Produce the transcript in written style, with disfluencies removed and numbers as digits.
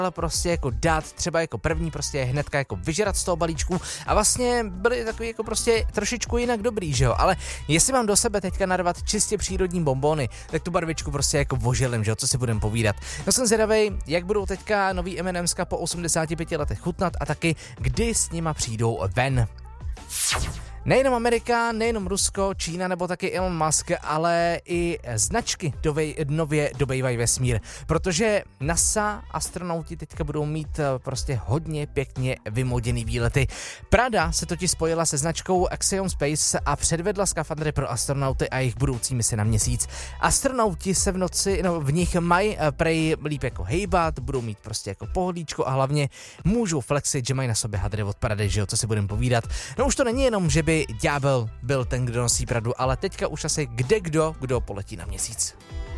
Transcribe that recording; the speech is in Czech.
prostě jako dát třeba jako první prostě hnedka jako vyžrat z toho balíčku a vlastně byly takový jako prostě trošičku jinak dobrý, že jo, ale jestli mám do sebe teďka narvat čistě přírodní bonbony, tak tu barvičku prostě jako voželím, že jo, co si budem povídat. No jsem zvědavej, jak budou teďka nový M&Mska po 85 letech chutnat a taky kdy s nima přijdou ven. Nejenom Amerika, nejenom Rusko, Čína nebo taky Elon Musk, ale i značky nově dobejvají vesmír, protože NASA astronauti teďka budou mít prostě hodně pěkně vymoděný výlety. Prada se totiž spojila se značkou Axiom Space a předvedla skafandry pro astronauty a jejich budoucí misi na Měsíc. Astronauti se v nich mají prej líp jako hejbat, budou mít prostě jako pohodlíčko a hlavně můžou flexit, že mají na sobě hadry od Prady, že jo, co si budeme povídat. No už to není jenom, že by ďábel byl ten, kdo nosí Pradu, ale teďka už asi kdo poletí na Měsíc.